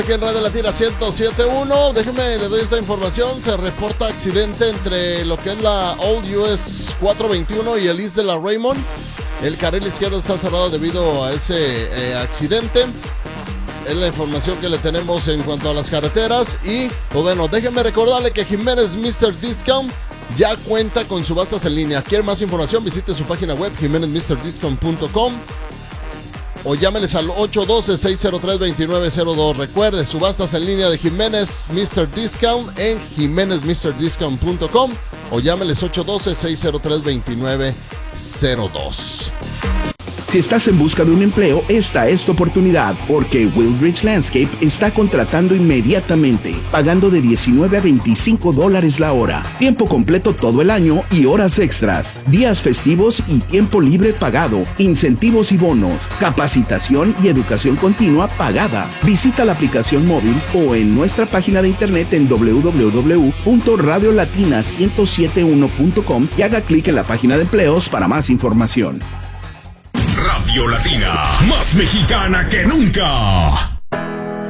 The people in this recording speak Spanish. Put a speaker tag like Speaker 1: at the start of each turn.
Speaker 1: Aquí en Radio Latina 107.1, déjeme, le doy esta información. Se reporta accidente entre lo que es la Old US 421 y el East de la Raymond. El carril izquierdo está cerrado debido a ese accidente. Es la información que le tenemos en cuanto a las carreteras. Y pues bueno, déjenme recordarle que Jiménez Mr. Discount ya cuenta con subastas en línea. ¿Quiere más información? Visite su página web jimenezmrdiscount.com o llámeles al 812-603-2902. Recuerde, subastas en línea de Jiménez Mr. Discount en jimenezmrdiscount.com o llámeles 812-603-2902.
Speaker 2: Si estás en busca de un empleo, esta es tu oportunidad, porque Wildridge Landscape está contratando inmediatamente, pagando de $19 a $25 la hora, tiempo completo todo el año y horas extras, días festivos y tiempo libre pagado, incentivos y bonos, capacitación y educación continua pagada. Visita la aplicación móvil o en nuestra página de internet en www.radiolatina1071.com y haga clic en la página de empleos para más información.
Speaker 3: Radio Latina, más mexicana que nunca.